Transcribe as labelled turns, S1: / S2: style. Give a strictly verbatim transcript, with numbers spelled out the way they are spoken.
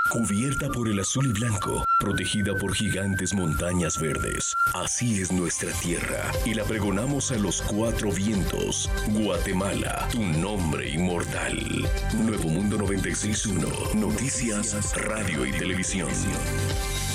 S1: cubierta por el azul y blanco, protegida por gigantes montañas verdes. Así es nuestra tierra y la pregonamos a los cuatro vientos. Guatemala, tu nombre inmortal. Nuevo Mundo noventa y seis punto uno, noticias, radio y televisión.